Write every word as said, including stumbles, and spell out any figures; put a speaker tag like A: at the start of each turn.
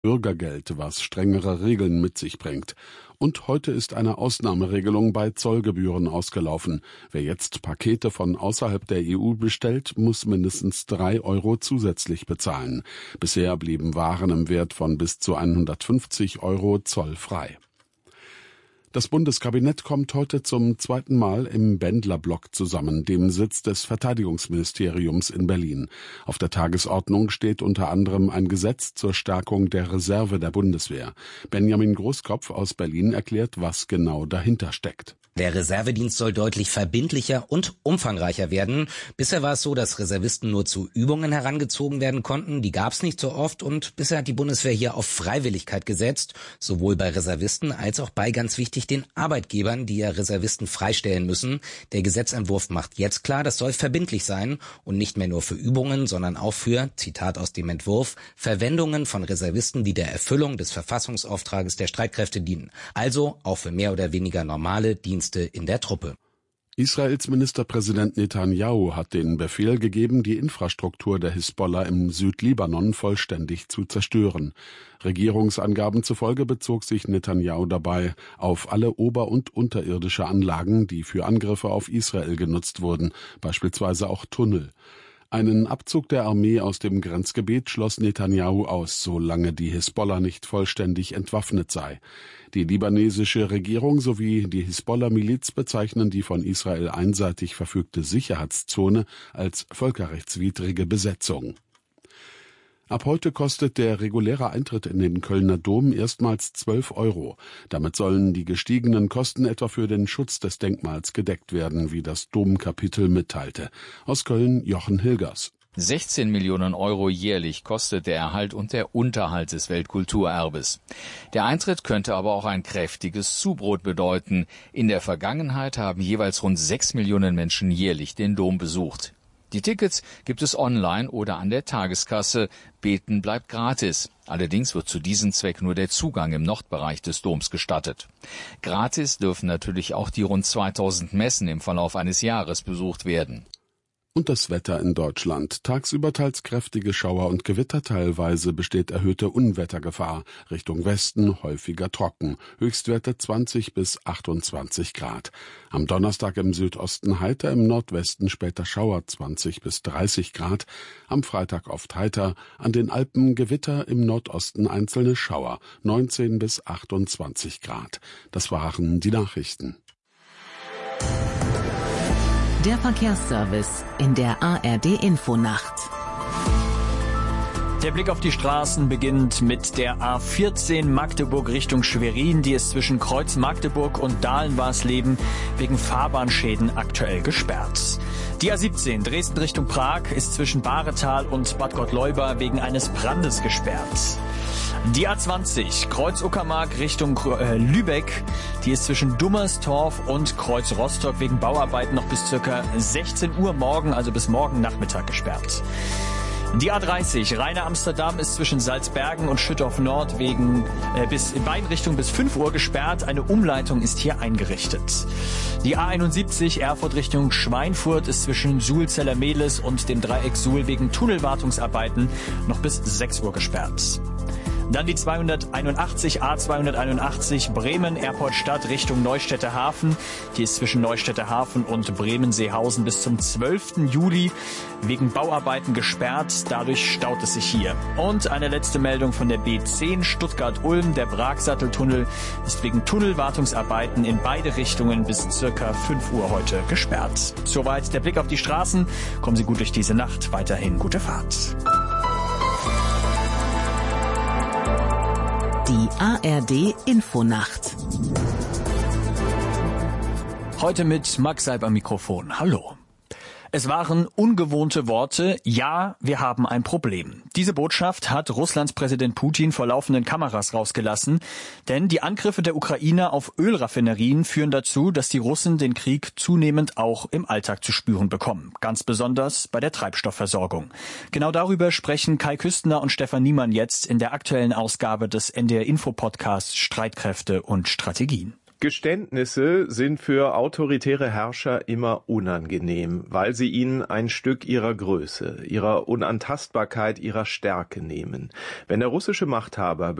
A: Bürgergeld, was strengere Regeln mit sich bringt. Und heute ist eine Ausnahmeregelung bei Zollgebühren ausgelaufen. Wer jetzt Pakete von außerhalb der E U bestellt, muss mindestens drei Euro zusätzlich bezahlen. Bisher blieben Waren im Wert von bis zu hundertfünfzig Euro zollfrei. Das Bundeskabinett kommt heute zum zweiten Mal im Bändlerblock zusammen, dem Sitz des Verteidigungsministeriums in Berlin. Auf der Tagesordnung steht unter anderem ein Gesetz zur Stärkung der Reserve der Bundeswehr. Benjamin Großkopf aus Berlin erklärt, was genau dahinter steckt.
B: Der Reservedienst soll deutlich verbindlicher und umfangreicher werden. Bisher war es so, dass Reservisten nur zu Übungen herangezogen werden konnten. Die gab es nicht so oft und bisher hat die Bundeswehr hier auf Freiwilligkeit gesetzt, sowohl bei Reservisten als auch bei, ganz wichtig, den Arbeitgebern, die ja Reservisten freistellen müssen. Der Gesetzentwurf macht jetzt klar, das soll verbindlich sein und nicht mehr nur für Übungen, sondern auch für, Zitat aus dem Entwurf, Verwendungen von Reservisten, die der Erfüllung des Verfassungsauftrages der Streitkräfte dienen. Also auch für mehr oder weniger normale Dienste in der Truppe.
A: Israels Ministerpräsident Netanyahu hat den Befehl gegeben, die Infrastruktur der Hisbollah im Südlibanon vollständig zu zerstören. Regierungsangaben zufolge bezog sich Netanyahu dabei auf alle ober- und unterirdische Anlagen, die für Angriffe auf Israel genutzt wurden, beispielsweise auch Tunnel. Einen Abzug der Armee aus dem Grenzgebiet schloss Netanyahu aus, solange die Hisbollah nicht vollständig entwaffnet sei. Die libanesische Regierung sowie die Hisbollah-Miliz bezeichnen die von Israel einseitig verfügte Sicherheitszone als völkerrechtswidrige Besetzung. Ab heute kostet der reguläre Eintritt in den Kölner Dom erstmals zwölf Euro. Damit sollen die gestiegenen Kosten etwa für den Schutz des Denkmals gedeckt werden, wie das Domkapitel mitteilte. Aus Köln Jochen Hilgers.
C: sechzehn Millionen Euro jährlich kostet der Erhalt und der Unterhalt des Weltkulturerbes. Der Eintritt könnte aber auch ein kräftiges Zubrot bedeuten. In der Vergangenheit haben jeweils rund sechs Millionen Menschen jährlich den Dom besucht. Die Tickets gibt es online oder an der Tageskasse. Beten bleibt gratis. Allerdings wird zu diesem Zweck nur der Zugang im Nordbereich des Doms gestattet. Gratis dürfen natürlich auch die rund zweitausend Messen im Verlauf eines Jahres besucht werden.
A: Und das Wetter in Deutschland. Tagsüber teils kräftige Schauer und Gewitter, teilweise besteht erhöhte Unwettergefahr. Richtung Westen häufiger trocken. Höchstwerte zwanzig bis achtundzwanzig Grad. Am Donnerstag im Südosten heiter, im Nordwesten später Schauer zwanzig bis dreißig Grad. Am Freitag oft heiter, an den Alpen Gewitter, im Nordosten einzelne Schauer neunzehn bis achtundzwanzig Grad. Das waren die Nachrichten.
D: Der Verkehrsservice in der A R D-Infonacht.
E: Der Blick auf die Straßen beginnt mit der A vierzehn Magdeburg Richtung Schwerin. Die ist zwischen Kreuz Magdeburg und Dahlen-Warsleben wegen Fahrbahnschäden aktuell gesperrt. Die A siebzehn Dresden Richtung Prag ist zwischen Bahretal und Bad Gottleuba wegen eines Brandes gesperrt. Die A zwanzig Kreuz Uckermark Richtung äh, Lübeck, die ist zwischen Dummerstorf und Kreuz Rostock wegen Bauarbeiten noch bis circa sechzehn Uhr morgen, also bis morgen Nachmittag gesperrt. Die A dreißig Rheine Amsterdam ist zwischen Salzbergen und Schüttorf Nord wegen äh, bis in beiden Richtungen bis fünf Uhr gesperrt. Eine Umleitung ist hier eingerichtet. Die A einundsiebzig Erfurt Richtung Schweinfurt ist zwischen Suhl-Zellermehlis und dem Dreieck Suhl wegen Tunnelwartungsarbeiten noch bis sechs Uhr gesperrt. Dann die zweihunderteinundachtzig A zweihunderteinundachtzig Bremen Airport Stadt Richtung Neustädter Hafen. Die ist zwischen Neustädter Hafen und Bremen-Seehausen bis zum zwölften Juli wegen Bauarbeiten gesperrt. Dadurch staut es sich hier. Und eine letzte Meldung von der B zehn Stuttgart-Ulm. Der Bragsatteltunnel ist wegen Tunnelwartungsarbeiten in beide Richtungen bis circa fünf Uhr heute gesperrt. Soweit der Blick auf die Straßen. Kommen Sie gut durch diese Nacht. Weiterhin gute Fahrt.
D: Die A R D-Infonacht.
E: Heute mit Max Seib am Mikrofon. Hallo. Es waren ungewohnte Worte. Ja, wir haben ein Problem. Diese Botschaft hat Russlands Präsident Putin vor laufenden Kameras rausgelassen. Denn die Angriffe der Ukrainer auf Ölraffinerien führen dazu, dass die Russen den Krieg zunehmend auch im Alltag zu spüren bekommen. Ganz besonders bei der Treibstoffversorgung. Genau darüber sprechen Kai Küstner und Stefan Niemann jetzt in der aktuellen Ausgabe des N D R-Info-Podcasts Streitkräfte und Strategien.
F: Geständnisse sind für autoritäre Herrscher immer unangenehm, weil sie ihnen ein Stück ihrer Größe, ihrer Unantastbarkeit, ihrer Stärke nehmen. Wenn der russische Machthaber